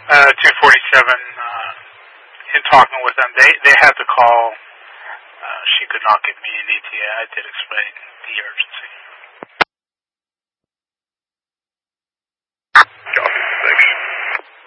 247. In talking with them, they had to call. She could not give me an ETA. I did explain the urgency.